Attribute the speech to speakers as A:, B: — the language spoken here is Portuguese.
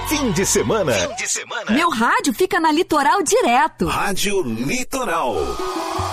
A: Fim de semana.
B: Meu rádio fica na Litoral direto.
A: Rádio Litoral.